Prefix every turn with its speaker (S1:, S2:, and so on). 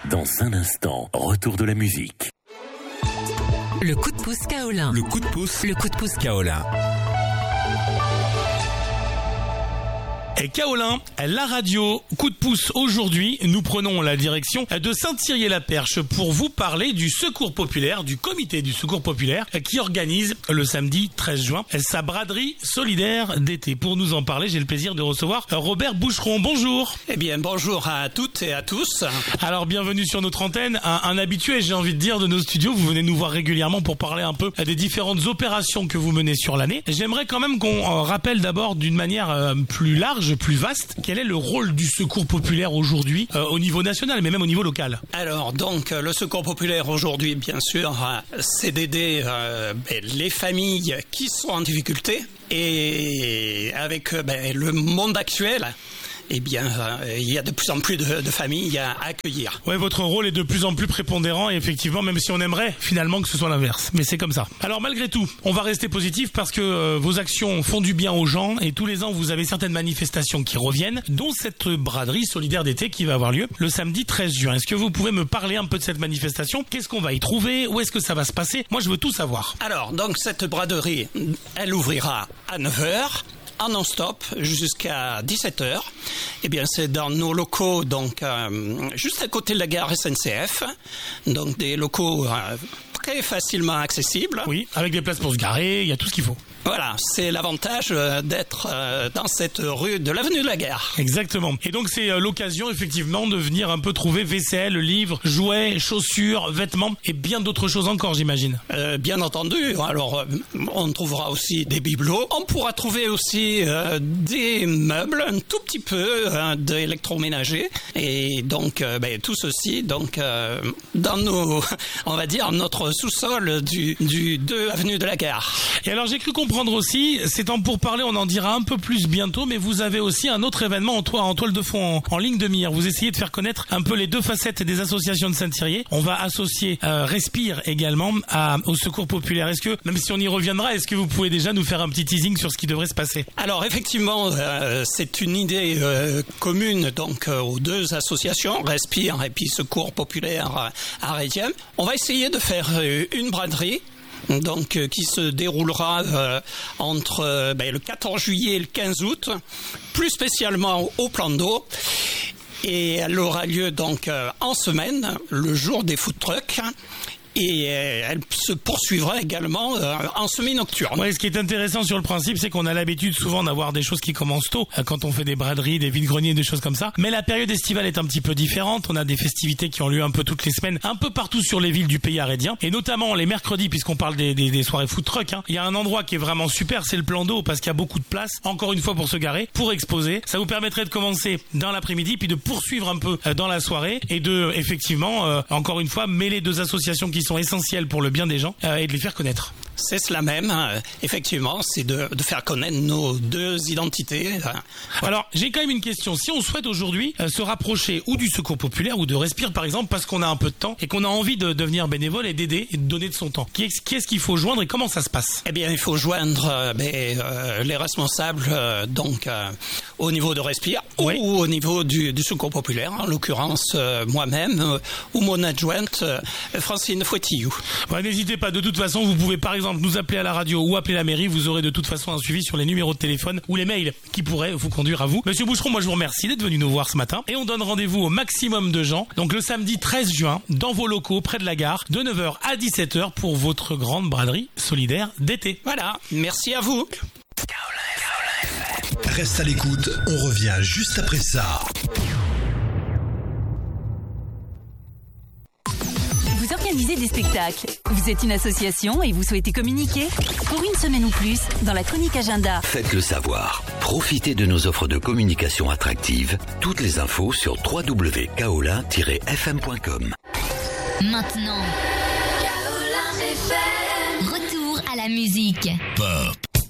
S1: Dans un instant, retour de la musique.
S2: Le coup de pouce Kaolin.
S3: Le coup de pouce.
S2: Le coup de pouce
S3: Kaolin.
S4: Et Kaolin, la radio, coup de pouce aujourd'hui, nous prenons la direction de Saint-Thirier-la-Perche pour vous parler du Secours Populaire, du comité du Secours Populaire qui organise le samedi 13 juin sa braderie solidaire d'été. Pour nous en parler, j'ai le plaisir de recevoir Robert Boucheron. Bonjour.
S5: Eh bien, bonjour à toutes et à tous.
S4: Alors, bienvenue sur notre antenne. Un habitué, j'ai envie de dire, de nos studios. Vous venez nous voir régulièrement pour parler un peu des différentes opérations que vous menez sur l'année. J'aimerais quand même qu'on rappelle d'abord d'une manière plus large, plus vaste, quel est le rôle du Secours Populaire aujourd'hui au niveau national, mais même au niveau local.
S5: Alors, donc, le Secours Populaire aujourd'hui, bien sûr, c'est d'aider les familles qui sont en difficulté. Et avec le monde actuel, eh bien, il y a de plus en plus de familles à accueillir.
S4: Ouais, votre rôle est de plus en plus prépondérant et effectivement, même si on aimerait finalement que ce soit l'inverse. Mais c'est comme ça. Alors malgré tout, on va rester positif parce que vos actions font du bien aux gens et tous les ans, vous avez certaines manifestations qui reviennent, dont cette braderie solidaire d'été qui va avoir lieu le samedi 13 juin. Est-ce que vous pouvez me parler un peu de cette manifestation? Qu'est-ce qu'on va y trouver? Où est-ce que ça va se passer? Moi, je veux tout savoir.
S5: Alors, donc, cette braderie, elle ouvrira à 9h. En non-stop jusqu'à 17h. Eh bien, c'est dans nos locaux, donc juste à côté de la gare SNCF. Donc, des locaux très facilement accessibles.
S4: Oui, avec des places pour se garer, il y a tout ce qu'il faut.
S5: Voilà, c'est l'avantage d'être dans cette rue de l'avenue de la Gare.
S4: Exactement. Et donc c'est l'occasion effectivement de venir un peu trouver vaisselle, livres, jouets, chaussures, vêtements et bien d'autres choses encore, j'imagine.
S5: Bien entendu. Alors on trouvera aussi des bibelots. On pourra trouver aussi des meubles, un tout petit peu d'électroménager. Et donc tout ceci donc dans nos, on va dire notre sous-sol du 2 avenue de la Gare.
S4: Et alors j'ai cru comprendre aussi, c'est en pourparler, on en dira un peu plus bientôt, mais vous avez aussi un autre événement en toile de fond, en ligne de mire. Vous essayez de faire connaître un peu les deux facettes des associations de Saint-Thirier. On va associer Respire également au Secours Populaire. Est-ce que, même si on y reviendra, est-ce que vous pouvez déjà nous faire un petit teasing sur ce qui devrait se passer?
S5: Alors effectivement, c'est une idée commune donc aux deux associations, Respire et puis Secours Populaire à Rétien. On va essayer de faire une braderie. Donc, qui se déroulera entre le 14 juillet et le 15 août, plus spécialement au plan d'eau. Et elle aura lieu donc en semaine, le jour des food trucks. Et elle se poursuivra également en semi-nocturne.
S4: Ouais, ce qui est intéressant sur le principe, c'est qu'on a l'habitude souvent d'avoir des choses qui commencent tôt, quand on fait des braderies, des vide-greniers, des choses comme ça. Mais la période estivale est un petit peu différente. On a des festivités qui ont lieu un peu toutes les semaines, un peu partout sur les villes du pays arédien. Et notamment les mercredis, puisqu'on parle des soirées food truck. Il y a un endroit qui est vraiment super, c'est le plan d'eau, parce qu'il y a beaucoup de place, encore une fois pour se garer, pour exposer. Ça vous permettrait de commencer dans l'après-midi, puis de poursuivre un peu dans la soirée, et de, effectivement, encore une fois, mêler deux associations qui sont essentielles pour le bien des gens et de les faire connaître.
S5: C'est cela même, effectivement, c'est de faire connaître nos deux identités.
S4: Alors, j'ai quand même une question. Si on souhaite aujourd'hui se rapprocher ou du Secours Populaire ou de Respire, par exemple, parce qu'on a un peu de temps et qu'on a envie de devenir bénévole et d'aider et de donner de son temps, qui est-ce qu'il faut joindre et comment ça se passe?
S5: Eh bien, il faut joindre les responsables au niveau de Respire ou au niveau du Secours Populaire, en l'occurrence moi-même ou mon adjointe Francine Fouettillou.
S4: Ouais, n'hésitez pas, de toute façon, vous pouvez par exemple nous appeler à la radio ou appeler la mairie, vous aurez de toute façon un suivi sur les numéros de téléphone ou les mails qui pourraient vous conduire à vous. Monsieur Boucheron, moi je vous remercie d'être venu nous voir ce matin et on donne rendez-vous au maximum de gens, donc le samedi 13 juin, dans vos locaux, près de la gare, de 9h à 17h pour votre grande braderie solidaire d'été.
S5: Voilà, merci à vous.
S3: Reste à l'écoute, on revient juste après ça.
S2: Vous organisez des spectacles. Vous êtes une association et vous souhaitez communiquer? Pour une semaine ou plus, dans la chronique agenda.
S1: Faites-le savoir. Profitez de nos offres de communication attractives. Toutes les infos sur www.kaolin-fm.com.
S6: Maintenant, Kaolin FM. Retour à la musique.
S3: Pop.